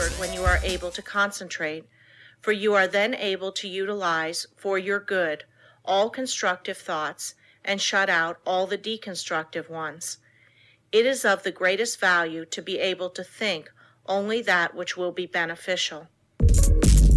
favored when you are able to concentrate, for you are then able to utilize for your good all constructive thoughts and shut out all the deconstructive ones. It is of the greatest value to be able to think only that which will be beneficial.